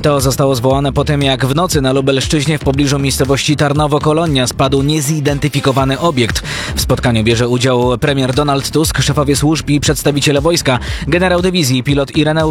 To zostało zwołane po tym, jak w nocy na Lubelszczyźnie w pobliżu miejscowości Tarnowo-Kolonia spadł niezidentyfikowany obiekt. W spotkaniu bierze udział premier Donald Tusk, szefowie służb i przedstawiciele wojska. Generał dywizji pilot Ireneusz